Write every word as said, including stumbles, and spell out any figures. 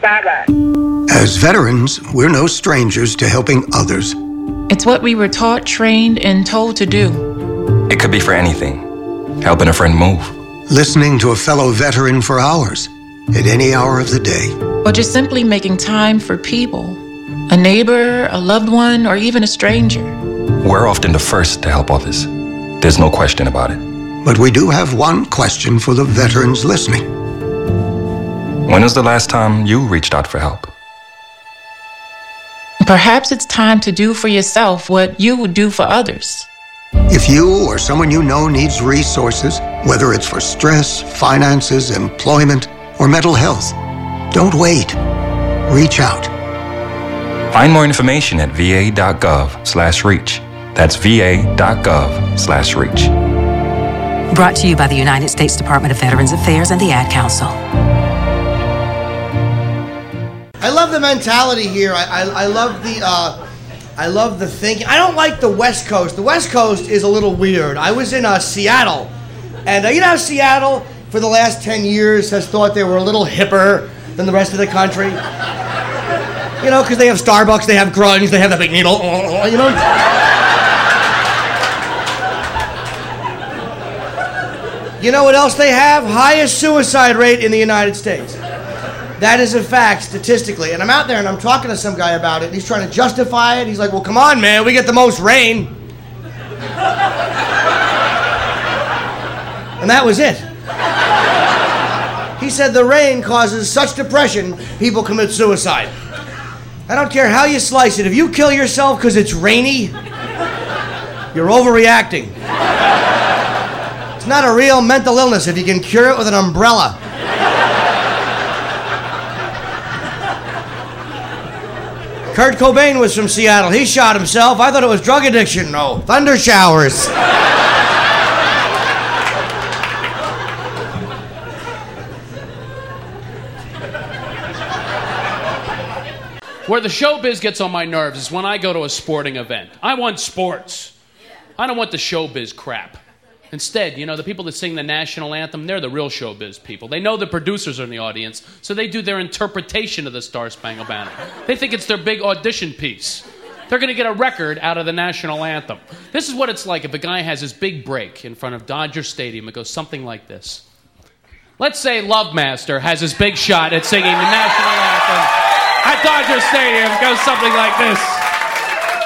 Bye-bye. As veterans, we're no strangers to helping others. It's what we were taught, trained, and told to do. It could be for anything. Helping a friend move. Listening to a fellow veteran for hours, at any hour of the day. Or just simply making time for people. A neighbor, a loved one, or even a stranger. We're often the first to help others. There's no question about it. But we do have one question for the veterans listening. When was the last time you reached out for help? Perhaps it's time to do for yourself what you would do for others. If you or someone you know needs resources, whether it's for stress, finances, employment, or mental health, don't wait. Reach out. Find more information at va.gov slash reach. That's va.gov slash reach. Brought to you by the United States Department of Veterans Affairs and the Ad Council. I love the mentality here. I, I, I love the uh, I love the thinking. I don't like the West Coast. The West Coast is a little weird. I was in uh, Seattle, and uh, you know how Seattle for the last ten years has thought they were a little hipper than the rest of the country? You know, because they have Starbucks, they have grunge, they have the big needle, you know? You know what else they have? Highest suicide rate in the United States. That is a fact, statistically. And I'm out there and I'm talking to some guy about it, and he's trying to justify it. He's like, well, come on, man, we get the most rain. And that was it. He said the rain causes such depression, people commit suicide. I don't care how you slice it. If you kill yourself because it's rainy, you're overreacting. It's not a real mental illness if you can cure it with an umbrella. Kurt Cobain was from Seattle. He shot himself. I thought it was drug addiction. No, thunder showers. Where the showbiz gets on my nerves is when I go to a sporting event. I want sports. I don't want the showbiz crap. Instead, you know, the people that sing the national anthem, they're the real showbiz people. They know the producers are in the audience, so they do their interpretation of the Star Spangled Banner. They think it's their big audition piece. They're going to get a record out of the national anthem. This is what it's like if a guy has his big break in front of Dodger Stadium. It goes something like this. Let's say Love Master has his big shot at singing the national anthem at Dodger Stadium. It goes something like this.